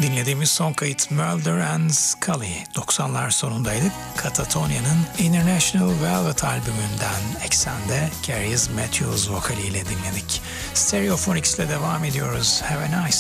Dinlediğimiz son kayıt Mulder and Scully. 90'lar sonundaydık. Katatonia'nın International Velvet albümünden Eksende Carrie Matthews vokaliyle dinledik. Stereophonics ile devam ediyoruz. Have a nice